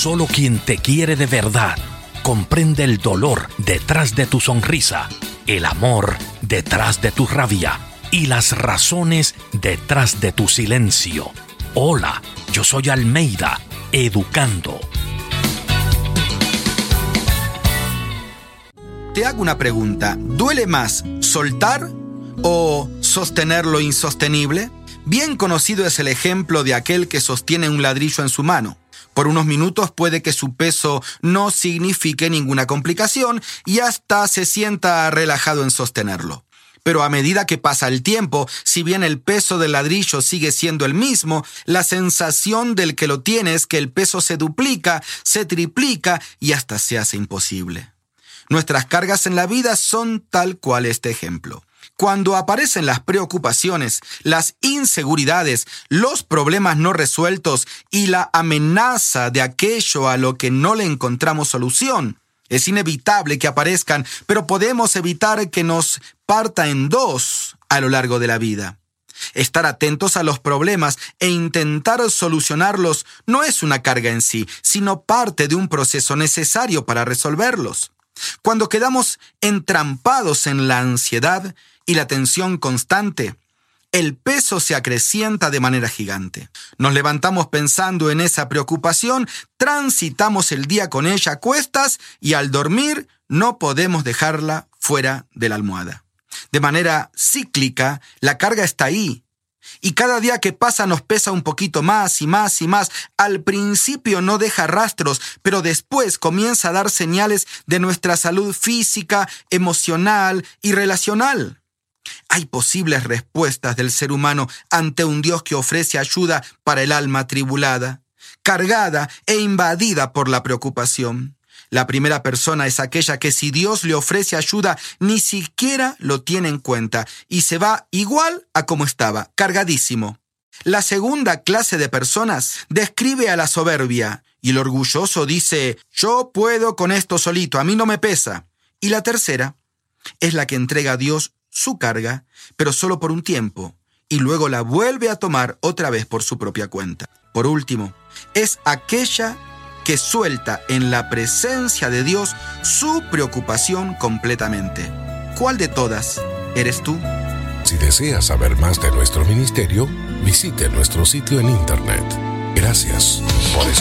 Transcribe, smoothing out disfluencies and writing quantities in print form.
Solo quien te quiere de verdad comprende el dolor detrás de tu sonrisa, el amor detrás de tu rabia y las razones detrás de tu silencio. Hola, yo soy Almeida, educando. Te hago una pregunta. ¿Duele más soltar o sostener lo insostenible? Bien conocido es el ejemplo de aquel que sostiene un ladrillo en su mano. Por unos minutos puede que su peso no signifique ninguna complicación y hasta se sienta relajado en sostenerlo. Pero a medida que pasa el tiempo, si bien el peso del ladrillo sigue siendo el mismo, la sensación del que lo tiene es que el peso se duplica, se triplica y hasta se hace imposible. Nuestras cargas en la vida son tal cual este ejemplo. Cuando aparecen las preocupaciones, las inseguridades, los problemas no resueltos y la amenaza de aquello a lo que no le encontramos solución, es inevitable que aparezcan, pero podemos evitar que nos parta en dos a lo largo de la vida. Estar atentos a los problemas e intentar solucionarlos no es una carga en sí, sino parte de un proceso necesario para resolverlos. Cuando quedamos entrampados en la ansiedad y la tensión constante, el peso se acrecienta de manera gigante. Nos levantamos pensando en esa preocupación, transitamos el día con ella a cuestas y al dormir no podemos dejarla fuera de la almohada. De manera cíclica, la carga está ahí. Y cada día que pasa nos pesa un poquito más y más y más. Al principio no deja rastros, pero después comienza a dar señales de nuestra salud física, emocional y relacional. Hay posibles respuestas del ser humano ante un Dios que ofrece ayuda para el alma atribulada, cargada e invadida por la preocupación. La primera persona es aquella que si Dios le ofrece ayuda, ni siquiera lo tiene en cuenta y se va igual a como estaba, cargadísimo. La segunda clase de personas describe a la soberbia y el orgulloso dice, yo puedo con esto solito, a mí no me pesa. Y la tercera es la que entrega a Dios su carga, pero solo por un tiempo, y luego la vuelve a tomar otra vez por su propia cuenta. Por último, es aquella que suelta en la presencia de Dios su preocupación completamente. ¿Cuál de todas eres tú? Si deseas saber más de nuestro ministerio, visite nuestro sitio en internet. Gracias por escuchar.